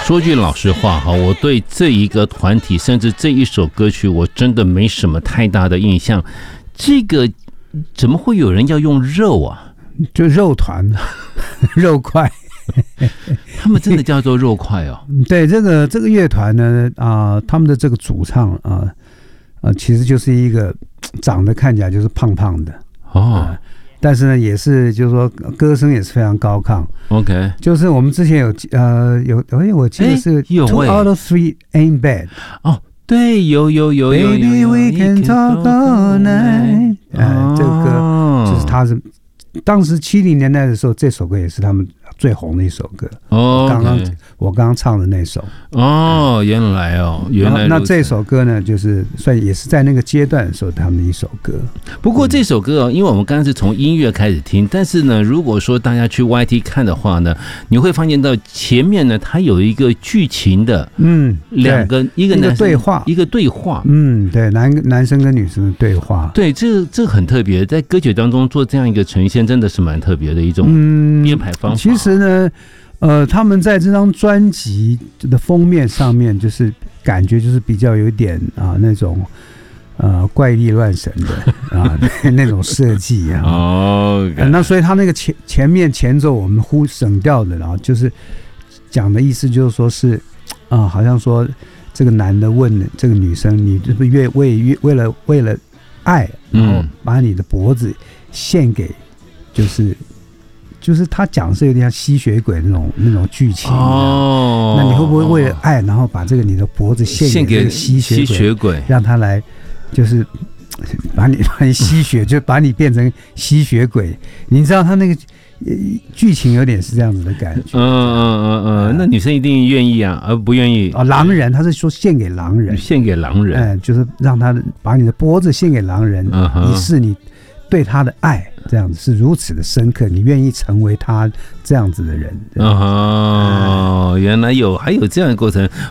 说句老实话哈，我对这一个团体甚至这一首歌曲，我真的没什么太大的印象。这个怎么会有人要用肉啊？ 就肉团、肉块。 他们真的叫做肉块哦。 对，这个乐团呢他们的这个主唱其实就是一个长得看起来就是胖胖的但是呢，也是就是说歌声也是非常高亢。 OK， 就是我们之前我记得是 Two out of three ain't bad。 哦，对，有。 Baby we can talk all night。这个歌就是他是当时70年代的时候，这首歌也是他们最红的一首歌。我刚刚唱的那首。 原来那这首歌呢，就是算也是在那个阶段的时候他们的一首歌。 不过这首歌因为我们刚刚是从音乐开始听，但是呢，如果说大家去 YT 看的话呢，你会发现到前面呢，它有一个剧情的，两个一个对话，对，男生跟女生的对话。对，这很特别，在歌曲当中做这样一个呈现，真的是蛮特别的一种编排方法。 其实呢。他们在这张专辑的封面上面，就是感觉就是比较有点那种怪力乱神的那种设计那所以他那个前奏我们省掉的，然后就是讲的意思就是说是好像说这个男的问这个女生，你是不是为了爱，然后把你的脖子献给就是他讲的是有点像吸血鬼那种剧情那你会不会为了爱，然后把你的脖子献给这个吸血鬼，让他来就是把你吸血，就把你变成吸血鬼？你知道他那个剧情有点是这样子的感觉。 那女生一定愿意啊，而不愿意狼人，他是说献给狼人，就是让他把你的脖子献给狼人，以示你对他的爱。这样子是如此的深刻，你愿意成为他这样子的人。原来还有这样的过程。